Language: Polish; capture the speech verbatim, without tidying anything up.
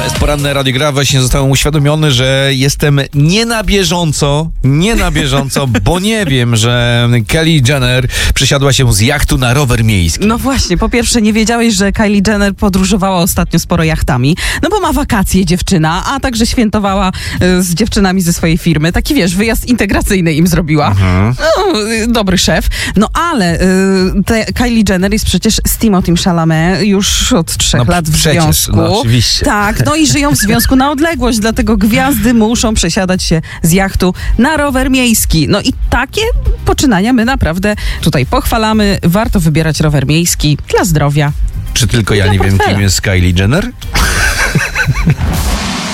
jest poranne Radio Gra. Właśnie zostałem uświadomiony, że jestem nie na bieżąco, nie na bieżąco, bo nie wiem, że Kylie Jenner przesiadła się z jachtu na rower miejski. No właśnie, po pierwsze nie wiedziałeś, że Kylie Jenner podróżowała ostatnio sporo jachtami, no bo ma wakacje dziewczyna, a także świętowała y, z dziewczynami ze swojej firmy. Taki wiesz, wyjazd integracyjny im zrobiła. Mhm. No, y, dobry szef. No ale y, te Kylie Jenner jest przecież z Timothym Chalamet już od trzech No, lat w przecież, związku. no, oczywiście. Tak, no i żyją w związku na odległość, dlatego gwiazdy muszą przesiadać się z jachtu na rower miejski. No i takie poczynania my naprawdę tutaj pochwalamy. Warto wybierać rower miejski dla zdrowia. Czy tylko ja Dla nie wiem, portfela. kim jest Kylie Jenner?